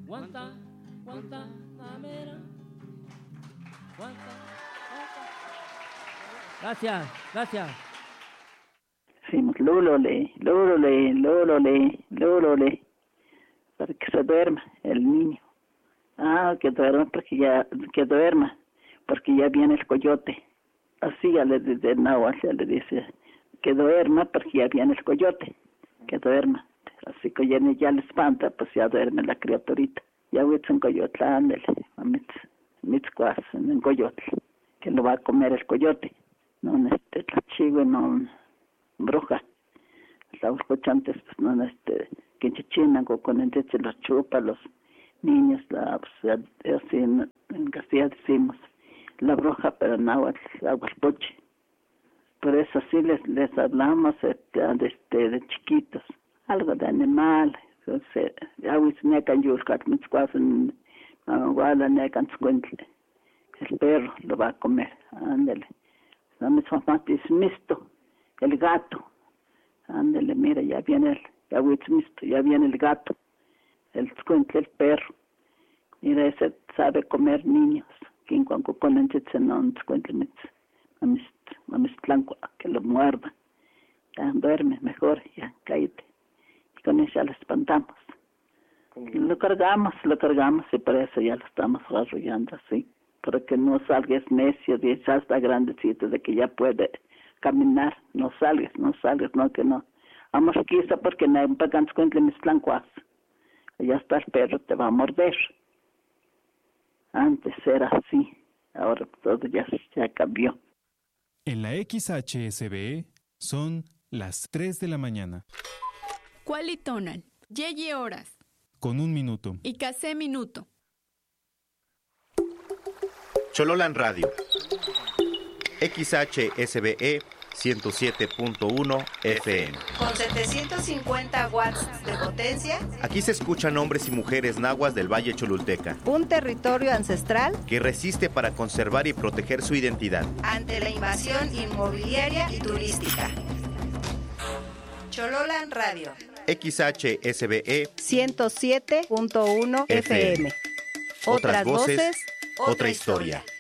Gracias, gracias. Decimos lúlole, para que se duerma el niño. Que duerma porque ya viene el coyote. Así ya le dice náhuatl, ya le dice que duerma porque ya viene el coyote, que duerma. Así que ya le espanta, pues ya duerme la criaturita. Ya huitz en coyote, ándale, mitzcuas en coyote, que lo va a comer el coyote. No, la chigue, no, bruja. Los escuchantes, pues no, que chichinan con el se los chupa los niños, pues, así en Castilla decimos la bruja, pero náhuatl, aguaspuche. Por eso sí les hablamos de chiquitos, algo de animal. Ya necan yulcat, mitzcuasen, guala necan scuentle. El perro lo va a comer, ándale. La misma es misto, el gato. Ándale, mira, ya viene el gato, el scuentle, el perro. Mira, ese sabe comer niños. Quien cuando ponen no scuentle que lo muerda. Ya duerme mejor, ya cállate. Y con eso ya lo espantamos. Lo cargamos y por eso ya lo estamos arrollando así. Para que no salgas necio, ya está grandecito, de que ya puede caminar. No salgas, no que no. Vamos quizá porque no hay un pagans cuentle mis tlancuas. Ya está el perro, te va a morder. Antes era así, ahora todo ya cambió. En la XHSBE son las 3 de la mañana. Cualitonan, Yeyi horas. Con 1 minuto. Y casé minuto. Chololan Radio. XHSBE 107.1 FM. Con 750 watts de potencia. Aquí se escuchan hombres y mujeres nahuas del Valle Cholulteca. Un territorio ancestral que resiste para conservar y proteger su identidad ante la invasión inmobiliaria y turística. Chololan Radio. XHSBE 107.1 FM. Otras voces, otra historia.